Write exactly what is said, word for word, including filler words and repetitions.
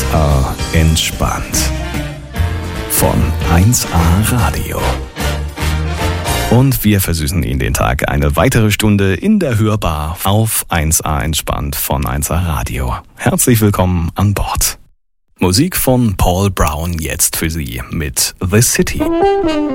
eins A entspannt. Von eins A Radio. Und wir versüßen Ihnen den Tag eine weitere Stunde in der Hörbar auf eins A entspannt von eins A Radio. Herzlich willkommen an Bord. Musik von Paul Brown jetzt für Sie mit The City.